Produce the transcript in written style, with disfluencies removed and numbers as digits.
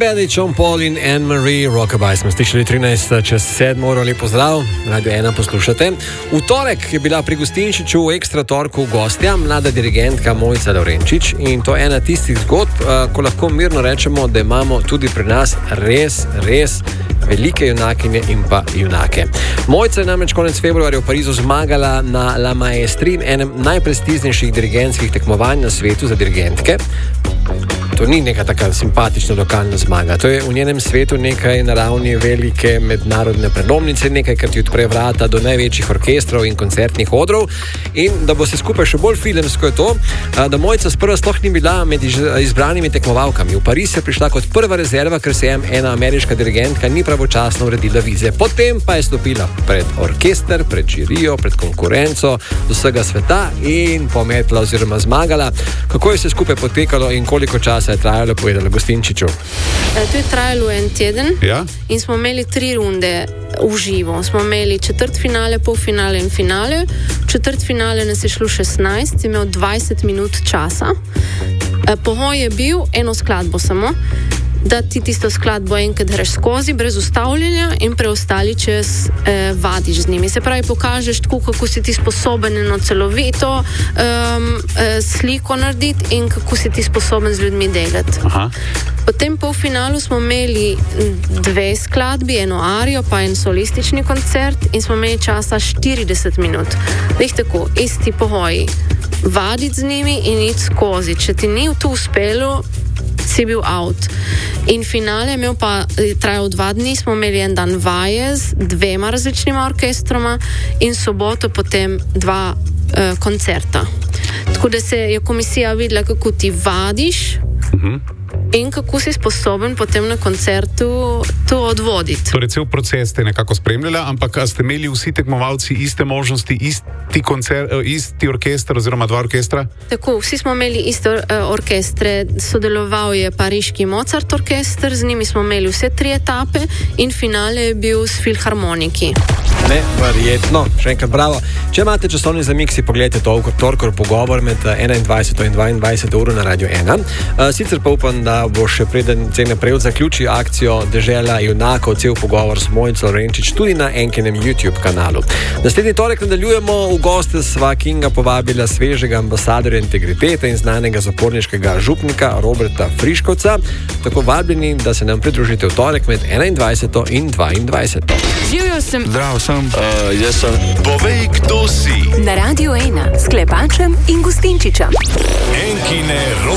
Bailey, Sean Paul in Anne-Marie Rockabye smo slišali 13:07, lepo zdrav, Radio 1 poslušate. V torek je bila pri Gostinčiču v Ekstra torku gostja mlada dirigentka Mojca Lavrenčič in to je ena tistih zgodb, ko lahko mirno rečemo, da imamo tudi pri nas res velike junakinje in pa junake. Mojca je namreč konec februarja v Parizu zmagala na La Maestri, enem najprestižnejših dirigentskih tekmovanj na svetu za dirigentke. To ni neka taka simpatična lokalna zmaga. To je v njenem svetu nekaj na ravni velike mednarodne prelomnice, nekaj, kar ti odpre vrata do največjih orkestrov in koncertnih odrov. In da bo se skupaj še bolj filmsko je to, da Mojca sprva sploh ni bila med izbranimi tekmovalkami. V Pariz je prišla kot prva rezerva, ker se ena ameriška dirigentka ni pravočasno uredila vize. Potem pa je stopila pred orkester, pred žirijo, pred konkurenco do vsega sveta in pometla oziroma zmagala. Kako je se skupaj potekalo in koliko časa je trajalo, povedala Gostinčiču? To je trajalo en teden, ja? In smo imeli 3 runde v živo. Smo imeli četrtfinale, polfinale in finale. V četrtfinale nas je šlo 16, imel 20 minut časa. Pogoj je bil eno skladbo samo, da ti tisto skladbo enkrat greš skozi, brez ustavljanja in preostali čas vadiš z njimi. Se pravi, pokažeš tako, kako si ti sposoben eno celovito sliko narediti in kako si ti sposoben z ljudmi delati. Aha. Potem polfinalu smo imeli 2 skladbi, eno arijo pa en solistični koncert in smo imeli časa 40 minut. Lih tako, isti pogoji. Vaditi z njimi in iti skozi. Če ti ni to uspelo, si bil out. In finale je imel pa trajal 2 dni, smo imeli en dan vaje z 2 različnima orkestroma in soboto potem 2 koncerta. Tako da se je komisija videla, kako ti vadiš in kako si sposoben potem na koncertu to odvoditi. Torej, cel proces ste nekako spremljala, ampak ste imeli vsi tekmovalci iste možnosti, isti orkester oziroma 2 orkestra? Tako, vsi smo imeli iste orkestre, sodeloval je pariški Mozart orkester, z njimi smo imeli vse 3 etape in finale je bil s filharmoniki. Neverjetno, še enkrat bravo. Če imate časovni zamik, si pogledajte torkov pogovor med 21. in 22. uro na Radio 1. Sicer pa upam, da bo še preden naprej zaključi akcijo Dežela junakov, cel pogovor s Mojco Lavrenčič tudi na enkinem YouTube kanalu. Naslednji torek nadaljujemo. V goste sva Kinga povabila svežega ambasadorja integritete in znanega zaporniškega župnika Roberta Friškovca. Tako vabljeni, da se nam pridružite v torek med 21. in 22. Živjo sem. Zdrav sem. Jaz sem. Povej, kdo si. Na Radio 1 s Klepačem in Gostinčičem. Enkine